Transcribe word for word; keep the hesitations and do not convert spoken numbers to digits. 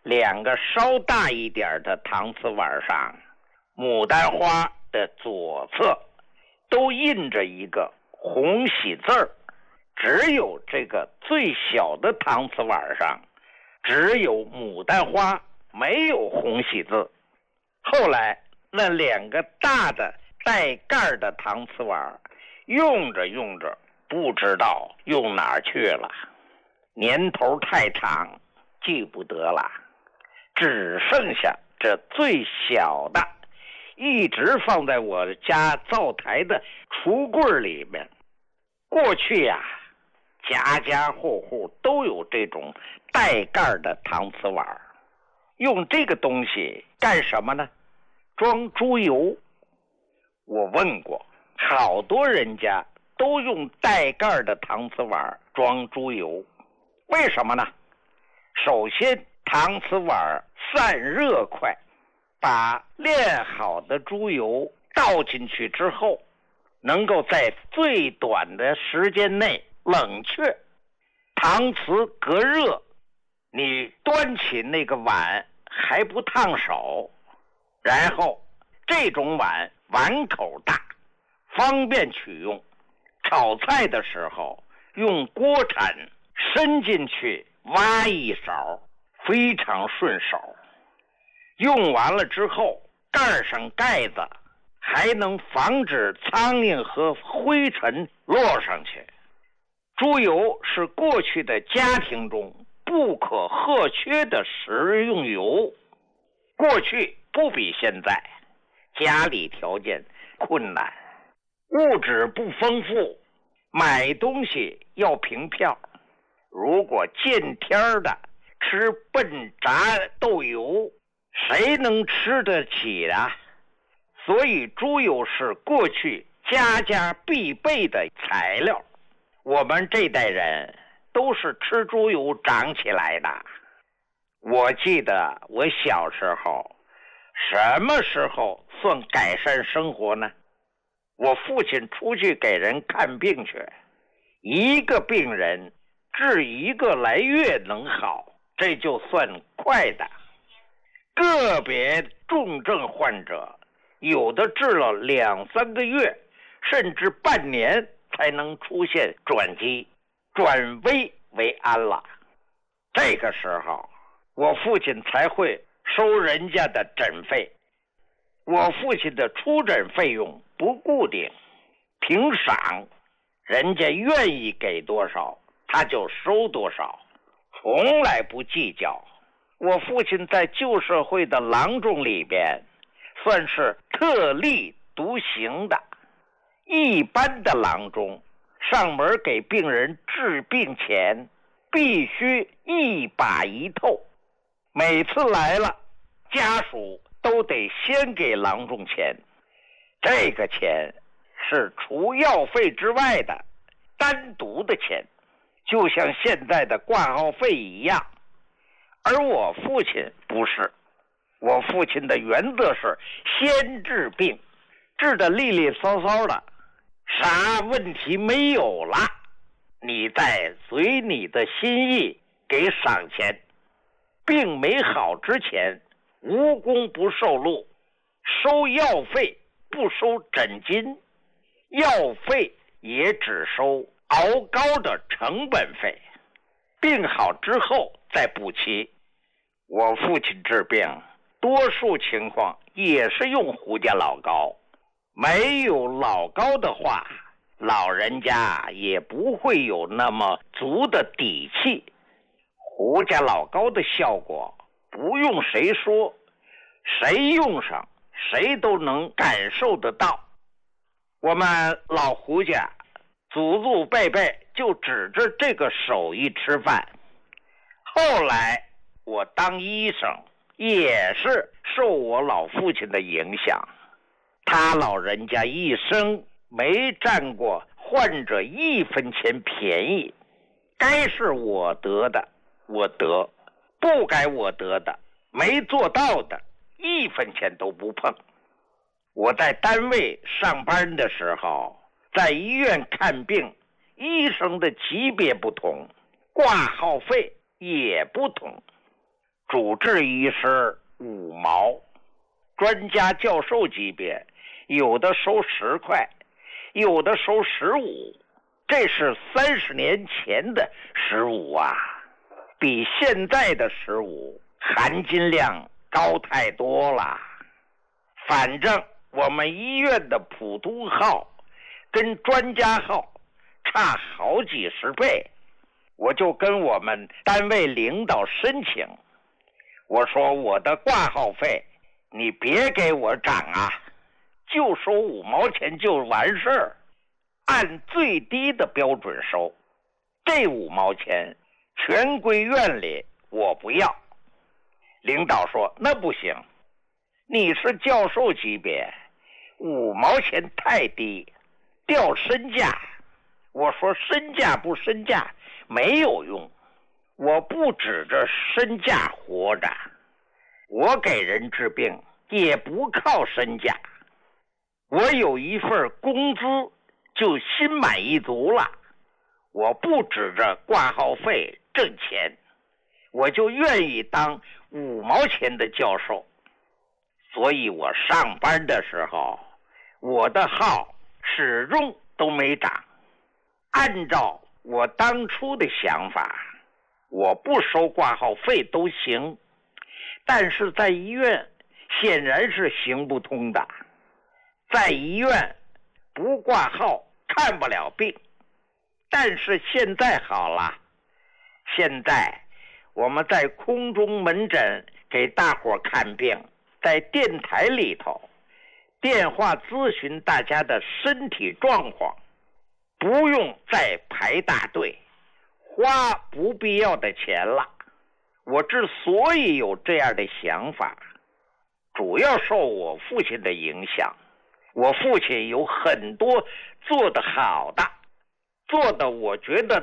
两个稍大一点的搪瓷碗上，牡丹花的左侧都印着一个红喜字儿，只有这个最小的搪瓷碗上只有牡丹花，没有红喜字。后来那两个大的带盖的搪瓷碗用着用着不知道用哪儿去了，年头太长记不得了，只剩下这最小的一直放在我家灶台的橱柜里面。过去呀、啊，家家户户都有这种带盖的搪瓷碗，用这个东西干什么呢？装猪油。我问过，好多人家都用带盖的搪瓷碗装猪油，为什么呢？首先，搪瓷碗散热快，把炼好的猪油倒进去之后，能够在最短的时间内冷却。搪瓷隔热，你端起那个碗还不烫手。然后这种碗碗口大，方便取用，炒菜的时候用锅铲伸进去挖一勺，非常顺手。用完了之后盖上盖子，还能防止苍蝇和灰尘落上去。猪油是过去的家庭中不可或缺的食用油，过去不比现在，家里条件困难，物质不丰富，买东西要凭票。如果见天的吃笨炸豆油，谁能吃得起啊？所以猪油是过去家家必备的材料。我们这代人都是吃猪油长起来的。我记得我小时候，什么时候算改善生活呢？我父亲出去给人看病去，一个病人治一个来月能好，这就算快的。个别重症患者，有的治了两三个月，甚至半年才能出现转机，转危为安了。这个时候，我父亲才会收人家的诊费。我父亲的出诊费用不固定，凭赏，人家愿意给多少他就收多少，从来不计较。我父亲在旧社会的郎中里边算是特立独行的。一般的郎中上门给病人治病前必须一把一透，每次来了家属都得先给郎中钱，这个钱是除药费之外的单独的钱，就像现在的挂号费一样。而我父亲不是，我父亲的原则是先治病，治得利利索索的，啥问题没有了，你再随你的心意给赏钱。病没好之前，无功不受禄，收药费不收诊金，药费也只收熬膏的成本费，病好之后再补齐。我父亲治病多数情况也是用胡家老膏，没有老膏的话，老人家也不会有那么足的底气。胡家老膏的效果不用谁说，谁用上谁都能感受得到。我们老胡家祖祖辈辈就指着这个手艺吃饭。后来我当医生也是受我老父亲的影响，他老人家一生没占过患者一分钱便宜，该是我得的我得，不该我得的没做到的一分钱都不碰。我在单位上班的时候，在医院看病，医生的级别不同，挂号费也不同。 主治医师五毛，专家教授级别，有的收十块，有的收十五，这是三十年前的十五啊，比现在的十五含金量高太多了。反正我们医院的普通号跟专家号差好几十倍，我就跟我们单位领导申请，我说我的挂号费你别给我涨啊，就收五毛钱就完事儿，按最低的标准收，这五毛钱全归院里，我不要。领导说那不行，你是教授级别，五毛钱太低，掉身价。我说身价不身价没有用，我不指着身价活着，我给人治病也不靠身价，我有一份工资就心满意足了，我不指着挂号费挣钱，我就愿意当五毛钱的教授。所以我上班的时候，我的号始终都没涨。按照我当初的想法，我不收挂号费都行，但是在医院显然是行不通的。在医院不挂号看不了病，但是现在好了，现在我们在空中门诊给大伙看病，在电台里头电话咨询大家的身体状况，不用再排大队花不必要的钱了。我之所以有这样的想法，主要受我父亲的影响。我父亲有很多做得好的，做的我觉得